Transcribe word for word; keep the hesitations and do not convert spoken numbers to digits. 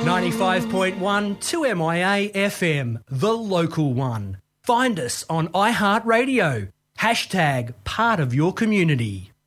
ninety-five point one two M I A F M, the local one. Find us on iHeartRadio. Hashtag part of your community.